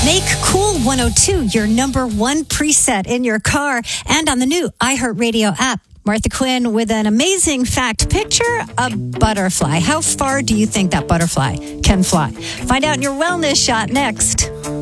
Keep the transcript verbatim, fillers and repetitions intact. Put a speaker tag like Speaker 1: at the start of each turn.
Speaker 1: Make Cool one oh two your number one preset in your car and on the new iHeartRadio app. Martha Quinn with an amazing fact. Picture a butterfly. How far do you think that butterfly can fly? Find out in your wellness shot next.